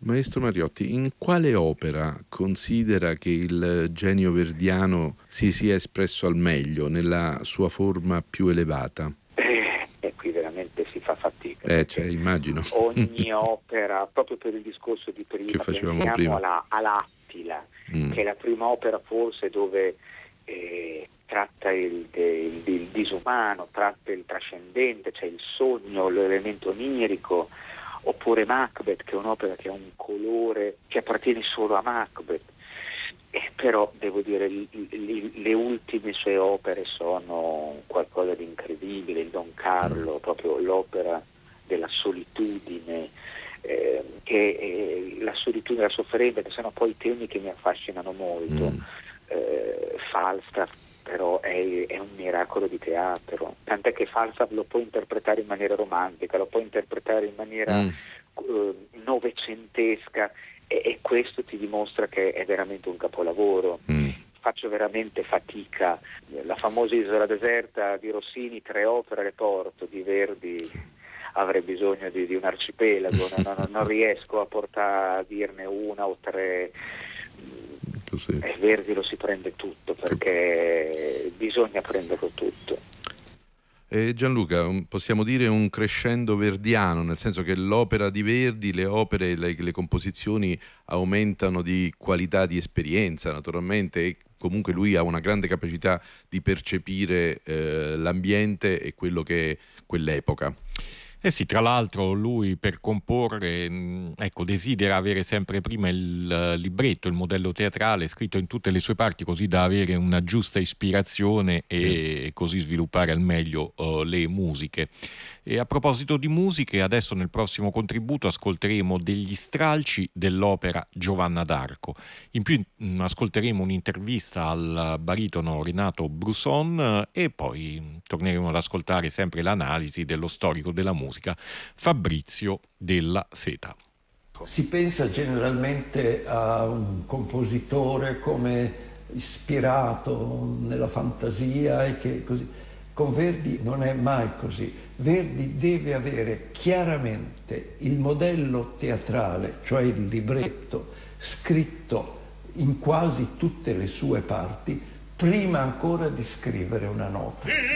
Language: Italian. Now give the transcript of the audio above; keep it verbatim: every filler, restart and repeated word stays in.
Maestro Mariotti, in quale opera considera che il genio verdiano si sia espresso al meglio, nella sua forma più elevata? Eh, e qui veramente si fa fatica. Eh, cioè, immagino. Ogni opera, proprio per il discorso di prima, che facevamo pensiamo prima. alla, all'Attila, mm. che è la prima opera forse dove eh, tratta il, il, il disumano, tratta il trascendente, cioè il sogno, l'elemento onirico. Oppure Macbeth, che è un'opera che ha un colore che appartiene solo a Macbeth. Eh, però devo dire, li, li, le ultime sue opere sono qualcosa di incredibile. Il Don Carlo, proprio l'opera della solitudine, eh, che è la solitudine, la sofferenza, che sono poi temi che mi affascinano molto. Mm. Eh, Falstaff però è, è un miracolo di teatro, tant'è che Falstaff lo può interpretare in maniera romantica, lo può interpretare in maniera mm. uh, novecentesca e, e questo ti dimostra che è veramente un capolavoro. Mm. Faccio veramente fatica. La famosa Isola deserta di Rossini, tre opere le porto, di Verdi sì. avrei bisogno di, di un arcipelago, non, non, non riesco a portare a dirne una o tre. Sì. E Verdi lo si prende tutto perché tutto. Bisogna prenderlo tutto. Eh, Gianluca, possiamo dire un crescendo verdiano, nel senso che l'opera di Verdi, le opere, le, le composizioni aumentano di qualità, di esperienza naturalmente, e comunque lui ha una grande capacità di percepire eh, l'ambiente e quello che è quell'epoca. Eh sì, tra l'altro lui per comporre, mh, ecco, desidera avere sempre prima il uh, libretto, il modello teatrale scritto in tutte le sue parti, così da avere una giusta ispirazione e sì. così sviluppare al meglio uh, le musiche. E a proposito di musiche, adesso nel prossimo contributo ascolteremo degli stralci dell'opera Giovanna d'Arco. In più mh, ascolteremo un'intervista al baritono Renato Brusson uh, e poi mh, torneremo ad ascoltare sempre l'analisi dello storico della musica Fabrizio Della Seta. Si pensa generalmente a un compositore come ispirato nella fantasia e che così. Con Verdi non è mai così. Verdi deve avere chiaramente il modello teatrale, cioè il libretto, scritto in quasi tutte le sue parti, prima ancora di scrivere una nota.